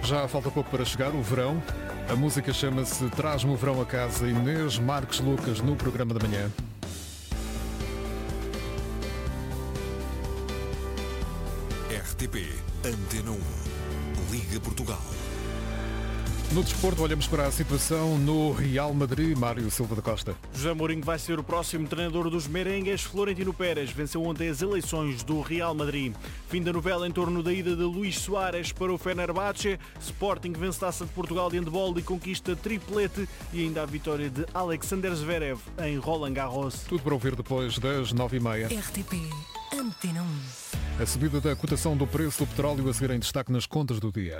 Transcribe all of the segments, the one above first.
Já falta pouco para chegar o verão. A música chama-se Traz-me o Verão a Casa. Inês Marques Lucas no programa da manhã. RTP Antena 1 Liga Portugal. No desporto, olhamos para a situação no Real Madrid. Mário Silva da Costa. José Mourinho vai ser o próximo treinador dos merengues. Florentino Pérez venceu ontem as eleições do Real Madrid. Fim da novela em torno da ida de Luís Soares para o Fenerbahçe. Sporting vence Taça de Portugal de handball e conquista triplete. E ainda a vitória de Alexander Zverev em Roland Garros. Tudo para ouvir depois das 9h30. RTP Antena 1. A subida da cotação do preço do petróleo a seguir em destaque nas contas do dia.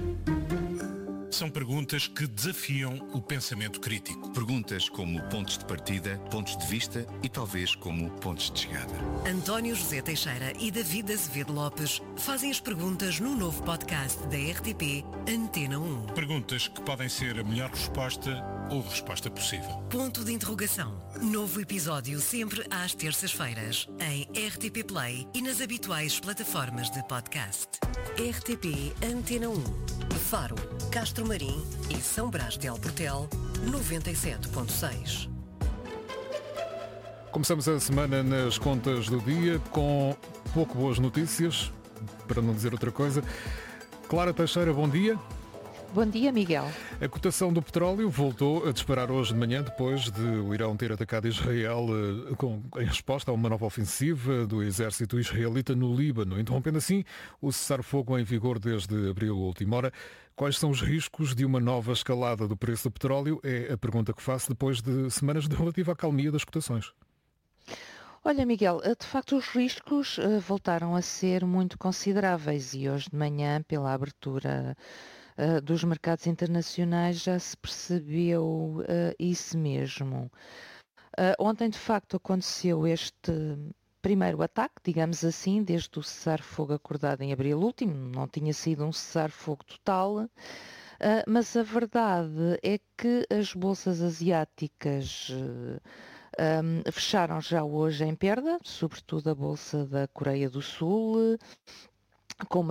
São perguntas que desafiam o pensamento crítico. Perguntas como pontos de partida, pontos de vista e talvez como pontos de chegada. António José Teixeira e David Azevedo Lopes fazem as perguntas no novo podcast da RTP Antena 1. Perguntas que podem ser a melhor resposta ou resposta possível. Ponto de interrogação. Novo episódio sempre às terças-feiras em RTP Play e nas habituais plataformas de podcast. RTP Antena 1. Faro, Castro Marim e São Brás de Alportel, 97.6. Começamos a semana nas contas do dia com pouco boas notícias, para não dizer outra coisa. Clara Teixeira, bom dia. Bom dia, Miguel. A cotação do petróleo voltou a disparar hoje de manhã, depois de o Irão ter atacado Israel em resposta a uma nova ofensiva do exército israelita no Líbano, interrompendo assim o cessar-fogo em vigor desde abril, última hora. Quais são os riscos de uma nova escalada do preço do petróleo? É a pergunta que faço depois de semanas de relativa acalmia das cotações. Olha, Miguel, de facto os riscos voltaram a ser muito consideráveis e hoje de manhã, pela abertura dos mercados internacionais, já se percebeu isso mesmo. Ontem, de facto, aconteceu este primeiro ataque, digamos assim, desde o cessar-fogo acordado em abril último. Não tinha sido um cessar-fogo total, mas a verdade é que as bolsas asiáticas fecharam já hoje em perda, sobretudo a bolsa da Coreia do Sul, com